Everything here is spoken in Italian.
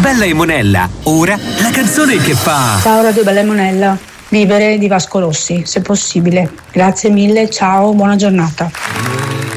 Bella e Monella, ora la canzone che fa... Ciao Radio Bella e Monella, Vivere di Vasco Rossi, se possibile. Grazie mille, ciao, buona giornata.